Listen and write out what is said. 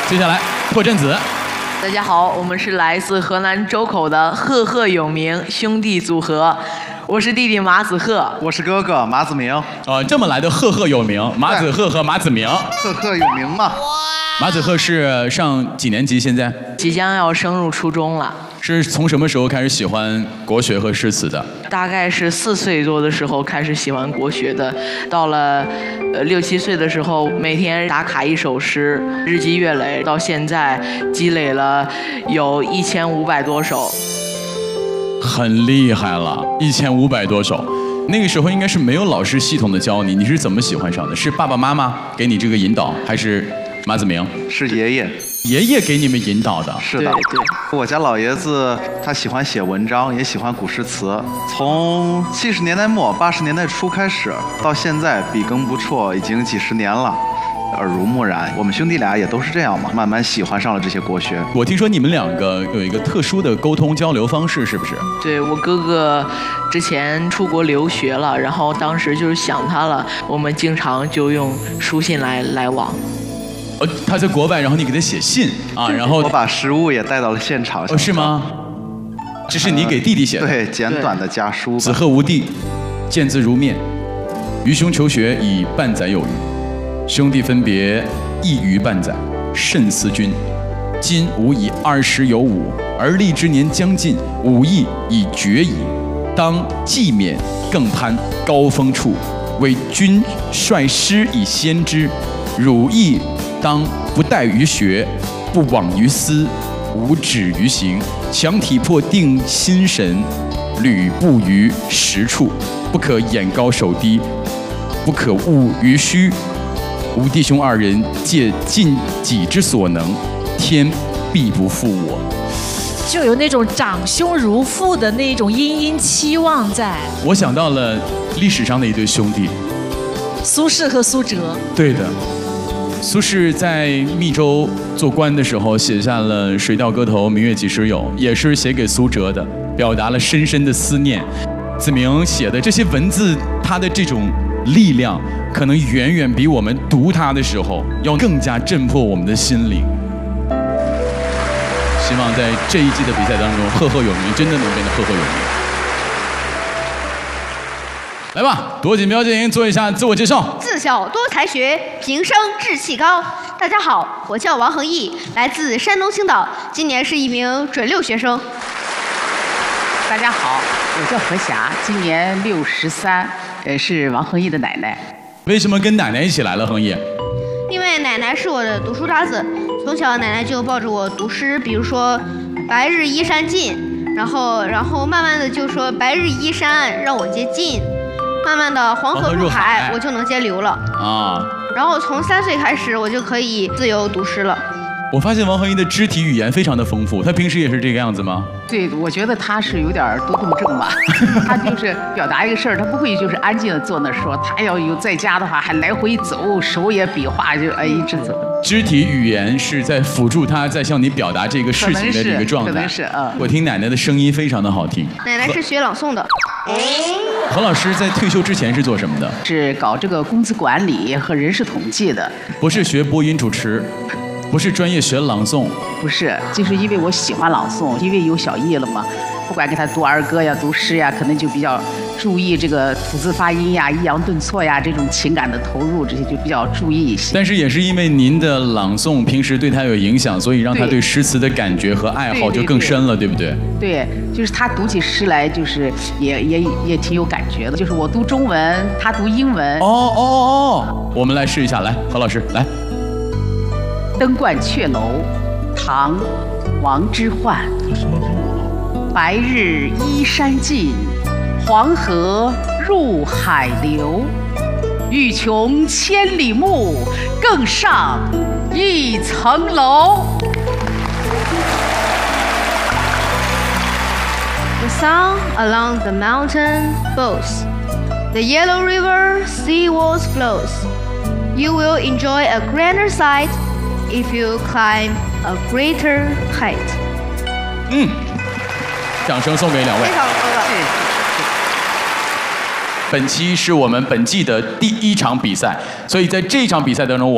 接下来破阵子。 大家好，我们是来自河南周口的赫赫有名兄弟组合，我是弟弟马子赫， 我是哥哥马子明。 这么来的赫赫有名，马子赫和马子明， 赫赫有名嘛。 马子赫是上几年级？现在即将要升入初中了。 是从什么时候开始喜欢国学和诗词的？ 大概是4岁多的时候开始喜欢国学的，到了6、7岁的时候，每天打卡1首诗，日积月累，到现在积累了有1500多首， 很厉害了，1500多首。那个时候应该是没有老师系统的教你，你是怎么喜欢上的？是爸爸妈妈给你这个引导，还是马子明？ 是爷爷。 爷爷给你们引导的。 是的，对。我家老爷子他喜欢写文章，也喜欢古诗词。从70年代末、80年代初开始，到现在笔耕不辍，已经几10年了，耳濡目染。我们兄弟俩也都是这样嘛，慢慢喜欢上了这些国学。 我听说你们2个有一个特殊的沟通交流方式，是不是？ 对，我哥哥之前出国留学了，然后当时就是想他了，我们经常就用书信来往。 他在国外，然后你给他写信啊，然后我把食物也带到了现场。 是吗？这是你给弟弟写的？ 对，简短的家书。 子赫无弟，见字如面。愚兄求学已半载有余，兄弟分别亦余半载，甚思君。今吾已20有5，而立之年将近，武艺已绝矣，当继勉更攀高峰处，为君率师以先之。汝亦当不怠于学，不枉于思，无止于行，强体魄定心神，履步于实处，不可眼高手低，不可误于虚。吾弟兄2人借尽己之所能，天必不负我。 就有那种长兄如父的那种殷殷期望在。 我想到了历史上的一对兄弟， 苏轼和苏辙。 对的。苏轼在密州做官的时候写下了《水调歌头·明月几时有》，也是写给苏辙的，表达了深深的思念。子明写的这些文字，它的这种力量，可能远远比我们读它的时候要更加震破我们的心灵。希望在这一季的比赛当中，赫赫有名，真的能变得赫赫有名。来吧，夺锦标精英做一下自我介绍。 自小多才学，平生志气高。大家好，我叫王恒毅，来自山东青岛，今年是一名准6学生。 大家好，我叫何霞，今年63，是王恒毅的奶奶。 为什么跟奶奶一起来了，恒毅？ 因为奶奶是我的读书搭子，从小奶奶就抱着我读诗，比如说“白日依山尽”，然后慢慢的就说“白日依山，让我接近”。慢慢的，黄河入海，我就能接流了啊。然后从3岁开始，我就可以自由读诗了。 我发现王恒毅的肢体语言非常的丰富，他平时也是这个样子吗？ 对，我觉得他是有点多动症吧。他就是表达一个事儿，他不会就是安静的坐那说，他要有在家的话还来回走，手也比划，就一直走。 肢体语言是在辅助他在向你表达这个事情的这个状态。 可能是， 我听奶奶的声音非常的好听。 奶奶是学朗诵的。 何老师在退休之前是做什么的？ 是搞这个工资管理和人事统计的。 不是学播音主持，不是专业学朗诵。 不是，就是因为我喜欢朗诵，因为有小艺了嘛，不管给他读儿歌呀、读诗呀，可能就比较注意这个吐字发音呀、抑扬顿挫呀这种情感的投入，这些就比较注意一些。 但是也是因为您的朗诵平时对他有影响，所以让他对诗词的感觉和爱好就更深了，对不对？ 对，就是他读起诗来，就是也挺有感觉的。就是我读中文，他读英文。 我们来试一下，来，何老师来。 登鹳雀楼，唐·王之涣。白日依山尽，黄河入海流。欲穷千里目，更上一层楼。 The sun along the mountain bows, the yellow river seawards flows. You will enjoy a grander sight if you climb a greater height. 掌声送给2位。 非常高了。 本期是我们本季的第1场比赛，所以在这场比赛当中，